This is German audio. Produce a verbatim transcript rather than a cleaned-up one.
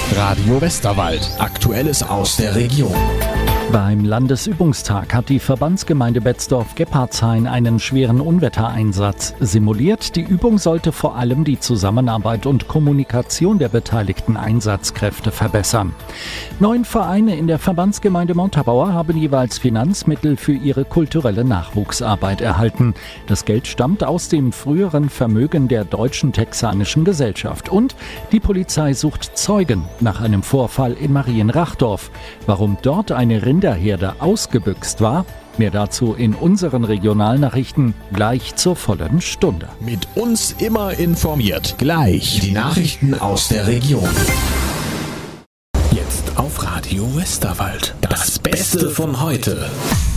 Radio Westerwald. Aktuelles aus der Region. Beim Landesübungstag hat die Verbandsgemeinde Betzdorf-Gebhardshain einen schweren Unwettereinsatz simuliert. Die Übung sollte vor allem die Zusammenarbeit und Kommunikation der beteiligten Einsatzkräfte verbessern. Neun Vereine in der Verbandsgemeinde Montabaur haben jeweils Finanzmittel für ihre kulturelle Nachwuchsarbeit erhalten. Das Geld stammt aus dem früheren Vermögen der Deutschen Texanischen Gesellschaft. Und die Polizei sucht Zeugen nach einem Vorfall in Marienrachdorf. Warum dort eine Rinderherde ausgebüxt war, mehr dazu in unseren Regionalnachrichten gleich zur vollen Stunde. Mit uns immer informiert. Gleich die Nachrichten aus der Region. Jetzt auf Radio Westerwald. Das Beste von heute.